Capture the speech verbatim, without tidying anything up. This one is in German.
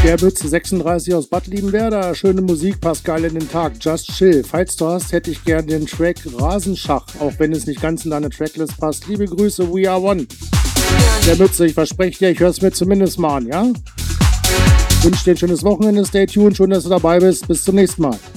Der Mütze sechsunddreißig aus Bad Liebenwerda. Schöne Musik, passt geil in den Tag. Just chill. Falls du hast, hätte ich gern den Track Rasenschach, auch wenn es nicht ganz in deine Tracklist passt. Liebe Grüße, we are one. Der Mütze, ich verspreche dir, ich höre es mir zumindest mal an, ja? Wünsche dir ein schönes Wochenende, stay tuned, schön, dass du dabei bist. Bis zum nächsten Mal.